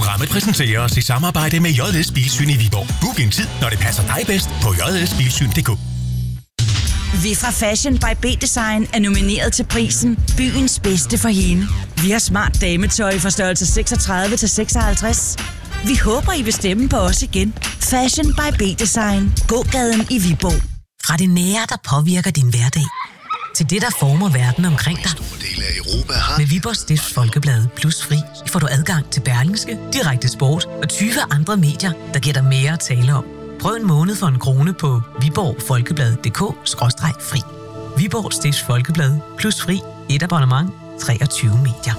Programmet præsenteres i samarbejde med JS Bilsyn i Viborg. Book en tid, når det passer dig bedst på jsbilsyn.dk. Vi fra Fashion by B-Design er nomineret til prisen Byens bedste for hende. Vi har smart dametøj fra størrelse 36 til 56. Vi håber, I vil stemme på os igen. Fashion by B-Design. Gågaden i Viborg. Fra det nære, der påvirker din hverdag, til det, der former verden omkring dig. Med Viborgs Stifts Folkeblad Plus Fri får du adgang til Berlingske, Direkte Sport og 20 andre medier, der giver dig mere at tale om. Prøv en måned for 1 krone på viborgfolkeblad.dk/fri. Viborg Stifts Folkeblad Plus Fri. Et abonnement. 23 medier.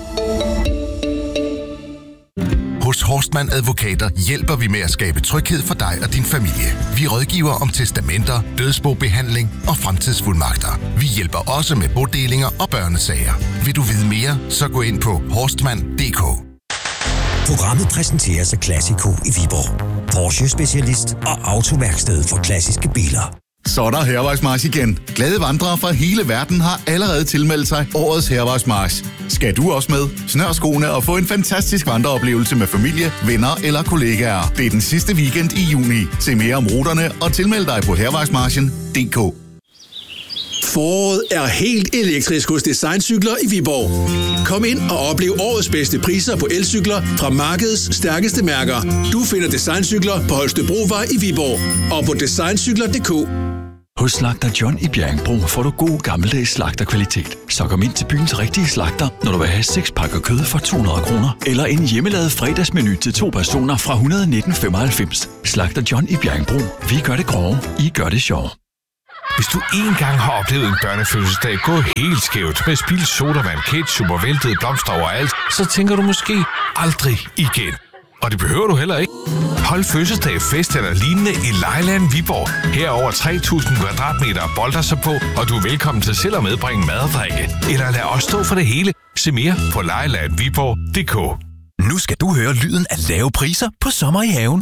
Hos Horstmann Advokater hjælper vi med at skabe tryghed for dig og din familie. Vi rådgiver om testamenter, dødsbobehandling og fremtidsfuldmagter. Vi hjælper også med bodelinger og børnesager. Vil du vide mere, så gå ind på horstmann.dk. Programmet præsenteres af Classico i Viborg. Porsche-specialist og autoværksted for klassiske biler. Så er der Hærvejsmarch igen. Glade vandrere fra hele verden har allerede tilmeldt sig årets Hærvejsmarch. Skal du også med? Snør skoene og få en fantastisk vandreoplevelse med familie, venner eller kollegaer. Det er den sidste weekend i juni. Se mere om ruterne og tilmeld dig på hærvejsmarchen.dk. Foråret er helt elektrisk hos Designcykler i Viborg. Kom ind og oplev årets bedste priser på elcykler fra markedets stærkeste mærker. Du finder Designcykler på Holstebrovej i Viborg og på designcykler.dk. Hos Slagter John i Bjerringbro får du god gammeldags slagterkvalitet. Så kom ind til byens rigtige slagter, når du vil have 6 pakker kød for 200 kroner. Eller en hjemmelavet fredagsmenu til 2 personer fra 119,95. Slagter John i Bjerringbro. Vi gør det grove, I gør det sjov. Hvis du engang har oplevet en børnefødselsdag gå helt skævt med spildt sodavand, ketchup og væltede blomster overalt, så tænker du måske aldrig igen. Og det behøver du heller ikke. Hold fødselsdag, fest eller lignende i Lejland Viborg. Her er over 3.000 kvadratmeter bolder sig på, og du er velkommen til selv at medbringe mad og drikke. Eller lad os stå for det hele. Se mere på lejelandviborg.dk. Nu skal du høre lyden af lave priser på sommer i haven.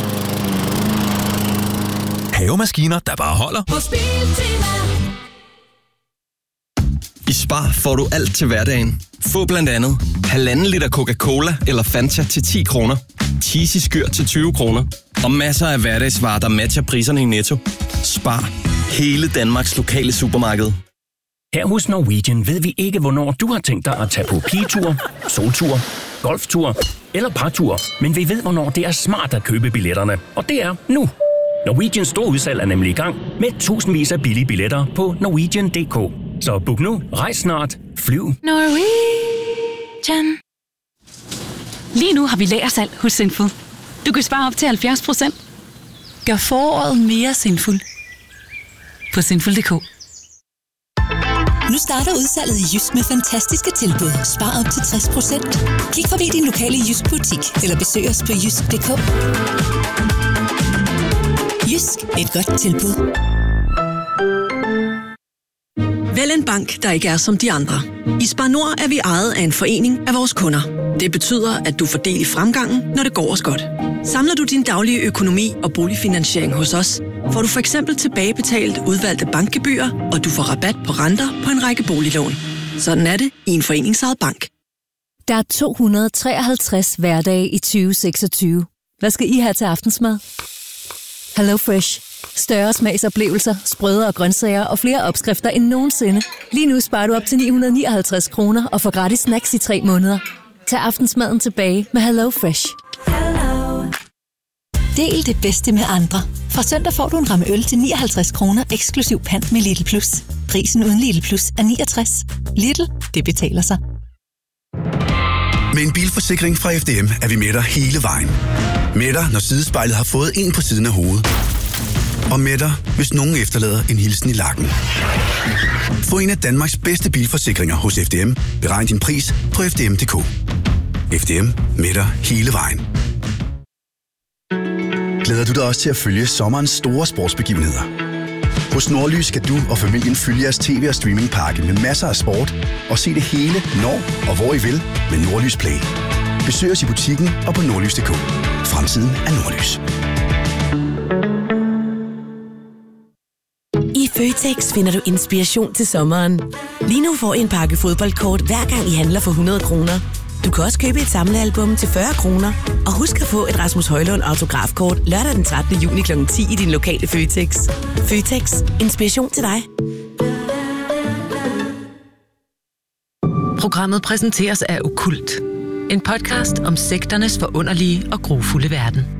Havemaskiner, der bare holder. I Spar får du alt til hverdagen. Få blandt andet 1,5 liter Coca-Cola eller Fanta til 10 kroner. Cheesy skyr til 20 kroner. Og masser af hverdagsvarer, der matcher priserne i Netto. Spar. Hele Danmarks lokale supermarked. Her hos Norwegian ved vi ikke, hvornår du har tænkt dig at tage på pigetur, soltur, golftur eller partur. Men vi ved, hvornår det er smart at købe billetterne. Og det er nu. Norwegians store udsalg er nemlig i gang med tusindvis af billige billetter på Norwegian.dk. Så book nu, rejs snart, flyv. Norwegian. Lige nu har vi lagersalg hos Sinful. Du kan spare op til 70%. Gør foråret mere Sinful. På Sinful.dk. Nu starter udsalget i Jysk med fantastiske tilbud. Spar op til 60%. Kig forbi din lokale Jysk butik eller besøg os på jysk.dk. Jysk, et godt tilbud. Vælg en bank, der ikke er som de andre. I Spar Nord er vi ejet af en forening af vores kunder. Det betyder, at du får del i fremgangen, når det går os godt. Samler du din daglige økonomi og boligfinansiering hos os, får du for eksempel tilbagebetalt udvalgte bankgebyrer, og du får rabat på renter på en række boliglån. Sådan er det i en foreningsejet bank. Der er 253 hverdage i 2026. Hvad skal I have til aftensmad? Hello Fresh. Større smagsoplevelser, sprødere grøntsager og flere opskrifter end nogensinde. Lige nu sparer du op til 959 kroner og får gratis snacks i 3 måneder. Tag aftensmaden tilbage med Hello Fresh. Del det bedste med andre. Fra søndag får du en ramme øl til 59 kroner eksklusiv pant med Lidl Plus. Prisen uden Lidl Plus er 69. Lidl, det betaler sig. Med en bilforsikring fra FDM er vi med dig hele vejen. Med dig, når sidespejlet har fået en på siden af hovedet. Og med dig, hvis nogen efterlader en hilsen i lakken. Få en af Danmarks bedste bilforsikringer hos FDM. Beregn din pris på FDM.dk. FDM med dig hele vejen. Glæder du dig også til at følge sommerens store sportsbegivenheder? Hos Nordlys skal du og familien følge jeres tv- og streamingpakke med masser af sport og se det hele, når og hvor I vil med Nordlys Play. Besøg os i butikken og på nordlys.dk. Fremtiden er Nordlys. I Føtex finder du inspiration til sommeren. Lige nu får I en pakke fodboldkort, hver gang I handler for 100 kroner. Du kan også købe et samlealbum til 40 kroner. Og husk at få et Rasmus Højlund autografkort lørdag den 13. juni kl. 10 i din lokale Føtex. Føtex. Inspiration til dig. Programmet præsenteres af Okkult. En podcast om sekternes forunderlige og grufulde verden.